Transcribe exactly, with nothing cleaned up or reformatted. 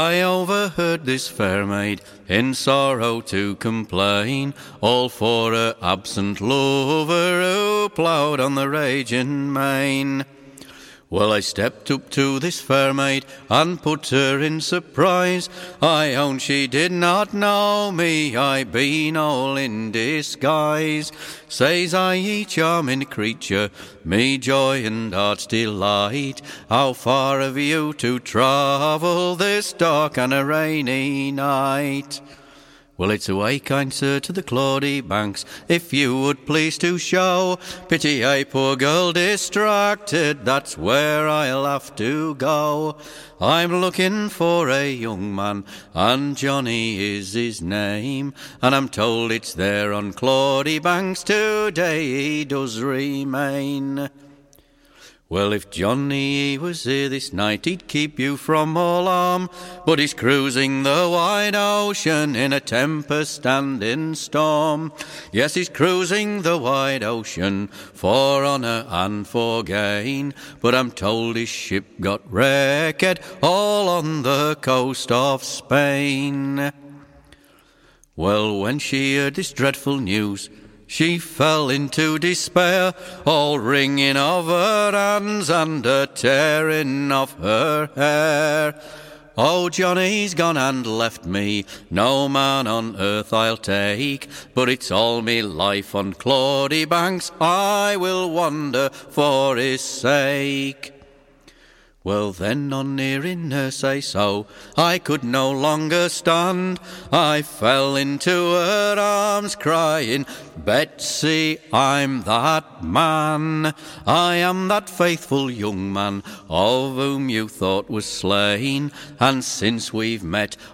I overheard this fair maid in sorrow to complain, all for her absent lover who ploughed on the raging main. Well, I stepped up to this fair maid and put her in surprise. I own she did not know me, I been all in disguise. Says I, ye charming creature, me joy and heart's delight, how far have you to travel this dark and a rainy night? Well, it's away, kind sir, to the Claudy banks, if you would please to show pity a poor girl distracted, that's where I'll have to go. I'm looking for a young man, and Johnny is his name, and I'm told it's there on Claudy banks today he does remain. Well, if Johnny was here this night, he'd keep you from all harm, but he's cruising the wide ocean in a tempest and in storm. Yes, he's cruising the wide ocean for honour and for gain, but I'm told his ship got wrecked all on the coast of Spain. Well, when she heard this dreadful news, she fell into despair, all wringing of her hands and a tearing of her hair. Oh, Johnny's gone and left me, no man on earth I'll take, but it's all me life on Claudy banks I will wander for his sake. Well then, on hearing her say so, I could no longer stand. I fell into her arms crying, Betsy, I'm that man. I am that faithful young man of whom you thought was slain, and since we've met